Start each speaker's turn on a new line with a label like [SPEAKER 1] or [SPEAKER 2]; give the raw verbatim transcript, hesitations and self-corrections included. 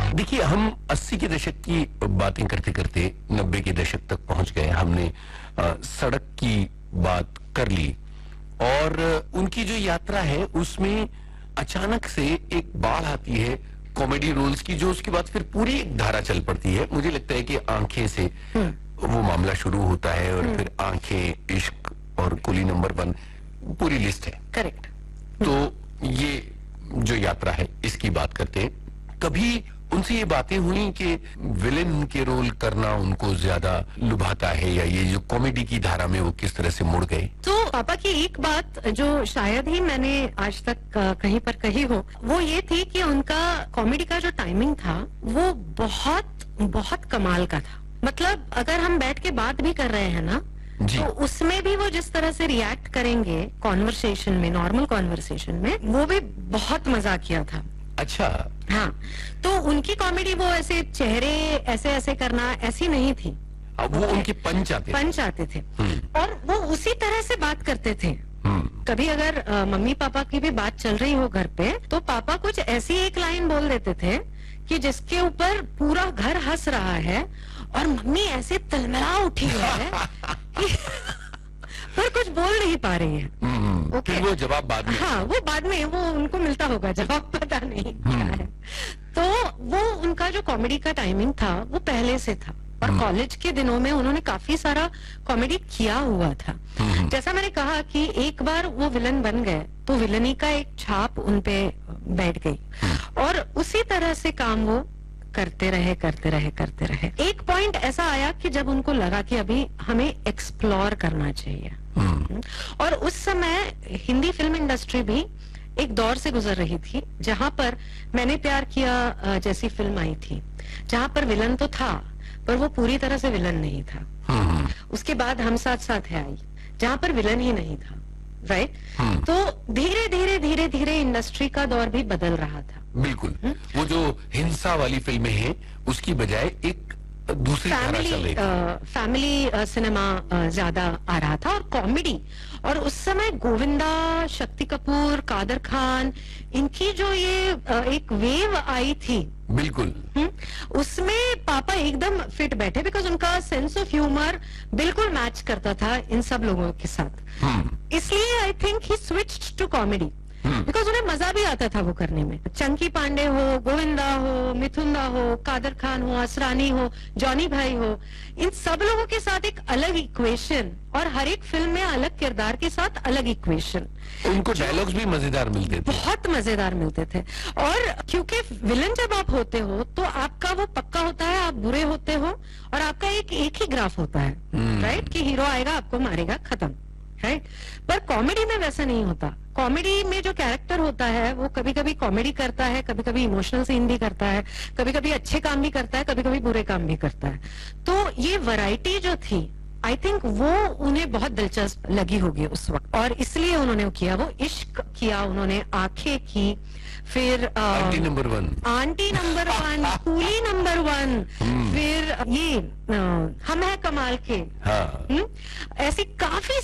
[SPEAKER 1] देखिए, हम अस्सी के दशक की बातें करते करते नब्बे के दशक तक पहुंच गए। हमने आ, सड़क की बात कर ली और उनकी जो यात्रा है उसमें अचानक से एक बाढ़ आती है कॉमेडी रोल्स की, जो उसके बाद फिर पूरी एक धारा चल पड़ती है। मुझे लगता है कि आंखें से वो मामला शुरू होता है और फिर आंखें, इश्क और कुली नंबर वन, पूरी लिस्ट है।
[SPEAKER 2] करेक्ट।
[SPEAKER 1] तो ये जो यात्रा है इसकी बात करते हैं। कभी उनसे ये बातें हुई कि विलेन के रोल करना उनको ज्यादा लुभाता है, या ये जो कॉमेडी की धारा में वो किस तरह से मुड़ गए?
[SPEAKER 2] तो पापा की एक बात जो शायद ही मैंने आज तक आ, कहीं पर कही हो, वो ये थी कि उनका कॉमेडी का जो टाइमिंग था वो बहुत बहुत कमाल का था। मतलब अगर हम बैठ के बात भी कर रहे हैं ना, तो उसमें भी वो जिस तरह से रिएक्ट करेंगे कॉन्वर्सेशन में, नॉर्मल कॉन्वर्सेशन में, वो भी बहुत मजा किया था।
[SPEAKER 1] अच्छा।
[SPEAKER 2] हाँ, तो उनकी कॉमेडी वो ऐसे चेहरे ऐसे ऐसे करना ऐसी नहीं थी।
[SPEAKER 1] अब वो उनके पंच आते
[SPEAKER 2] पंच आते थे और वो उसी तरह से बात करते थे। कभी अगर आ, मम्मी पापा की भी बात चल रही हो घर पे, तो पापा कुछ ऐसी एक लाइन बोल देते थे कि जिसके ऊपर पूरा घर हंस रहा है और मम्मी ऐसे तलमला उठी है कि पर कुछ बोल नहीं पा रही है।
[SPEAKER 1] okay. फिर वो जवाब बाद में,
[SPEAKER 2] हाँ, वो बाद में वो उनको मिलता होगा जवाब, पता नहीं क्या है। तो वो उनका जो कॉमेडी का टाइमिंग था वो पहले से था और कॉलेज के दिनों में उन्होंने काफी सारा कॉमेडी किया हुआ था। जैसा मैंने कहा कि एक बार वो विलन बन गए तो विलनी का एक छाप उनपे बैठ गई और उसी तरह से काम वो करते रहे करते रहे करते रहे। एक पॉइंट ऐसा आया कि जब उनको लगा कि अभी हमें एक्सप्लोर करना चाहिए, और उस समय हिंदी फिल्म इंडस्ट्री भी एक दौर से गुजर रही थी जहां पर मैंने प्यार किया जैसी फिल्म आई थी, जहां पर विलन तो था पर वो पूरी तरह से विलन नहीं था। उसके बाद हम साथ साथ है आई, जहां पर विलन ही नहीं था, राइट। तो धीरे धीरे धीरे धीरे इंडस्ट्री का दौर भी बदल रहा था।
[SPEAKER 1] बिल्कुल। वो जो हिंसा वाली फिल्में हैं उसकी बजाय एक दूसरी धारा चल रही थी।
[SPEAKER 2] फैमिली सिनेमा ज्यादा आ रहा था और कॉमेडी, और उस समय गोविंदा, शक्ति कपूर, कादर खान, इनकी जो ये आ, एक वेव आई थी,
[SPEAKER 1] बिल्कुल,
[SPEAKER 2] उसमें पापा एकदम फिट बैठे बिकॉज उनका सेंस ऑफ ह्यूमर बिल्कुल मैच करता था इन सब लोगों के साथ। इसलिए I think he switched to comedy because उन्हें मजा भी आता था वो करने में। चंकी पांडे हो, गोविंदा हो, मिथुंदा हो, कादर खान हो, असरानी हो, जॉनी भाई हो, इन सब लोगों के साथ एक अलग इक्वेशन और हर एक फिल्म में अलग किरदार के साथ अलग इक्वेशन।
[SPEAKER 1] उनको डायलॉग्स भी मजेदार मिलते थे,
[SPEAKER 2] बहुत मजेदार मिलते थे। और क्योंकि विलन जब आप होते हो तो आपका वो पक्का होता है, आप बुरे होते हो और आपका एक एक ही ग्राफ होता है, राइट, कि हीरो आएगा आपको मारेगा, खत्म, राइट। पर कॉमेडी में वैसा नहीं होता। कॉमेडी में जो कैरेक्टर होता है वो कभी कभी कॉमेडी करता है, कभी कभी इमोशनल सीन भी करता है, कभी कभी अच्छे काम भी करता है, कभी कभी बुरे काम भी करता है। तो ये वैरायटी जो थी, आई थिंक वो उन्हें बहुत दिलचस्प लगी होगी उस वक्त, और इसलिए उन्होंने वो किया। वो इश्क किया उन्होंने, आंखें की, फिर
[SPEAKER 1] aunty number one,
[SPEAKER 2] aunty number one, coolie number one, फिर ये आ, हम है कमाल के,
[SPEAKER 1] हाँ।
[SPEAKER 2] ऐसी काफी